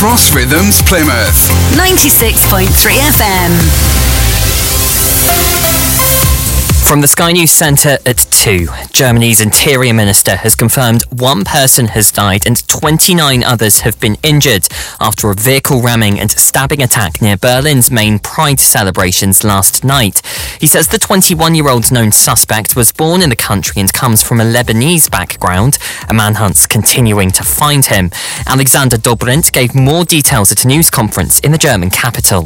Cross Rhythms Plymouth 96.3 FM. From the Sky News Centre at 2, Germany's Interior Minister has confirmed one person has died and 29 others have been injured after a vehicle ramming and stabbing attack near Berlin's main Pride celebrations last night. He says the 21-year-old known suspect was born in the country and comes from a Lebanese background. A manhunt's continuing to find him. Alexander Dobrindt gave more details at a news conference in the German capital.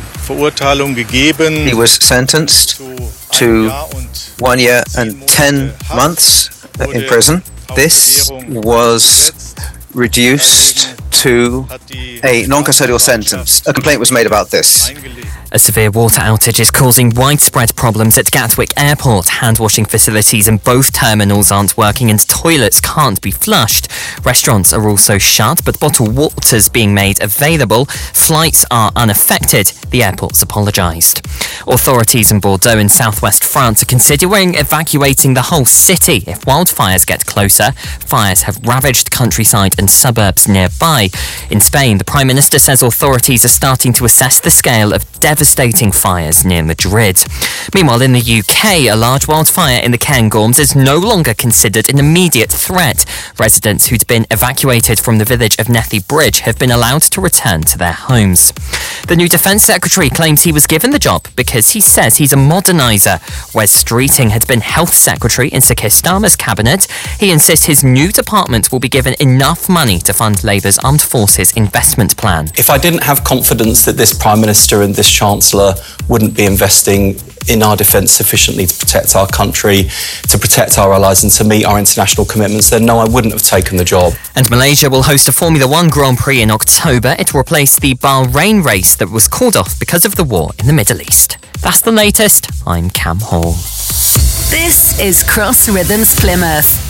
He was sentenced to 1 year and 10 months in prison. This was reduced to a non-custodial sentence. A complaint was made about this. A severe water outage is causing widespread problems at Gatwick Airport. Hand-washing facilities in both terminals aren't working and toilets can't be flushed. Restaurants are also shut, but bottled water's being made available. Flights are unaffected. The airport's apologised. Authorities in Bordeaux in southwest France are considering evacuating the whole city if wildfires get closer. Fires have ravaged countryside and suburbs nearby. In Spain, the Prime Minister says authorities are starting to assess the scale of devastating fires near Madrid. Meanwhile, in the UK, a large wildfire in the Cairngorms is no longer considered an immediate threat. Residents who'd been evacuated from the village of Nethy Bridge have been allowed to return to their homes. The new Defence Secretary claims he was given the job because he says he's a moderniser. Wes Streeting had been Health Secretary in Sir Keir Starmer's cabinet. He insists his new department will be given enough money to fund Labour's Armed Forces investment plan. If I didn't have confidence that this Prime Minister and this Chancellor wouldn't be investing in our defence sufficiently to protect our country, to protect our allies and to meet our international commitments, then no, I wouldn't have taken the job. And Malaysia will host a Formula One Grand Prix in October. It will replace the Bahrain race that was called off because of the war in the Middle East. That's the latest. I'm Cam Hall. This is Cross Rhythms Plymouth.